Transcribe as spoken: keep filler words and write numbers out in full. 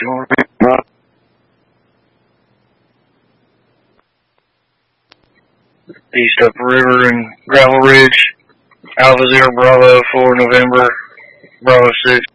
East Upper River and Gravel Ridge. Alpha Zero Bravo for November. Bravo six.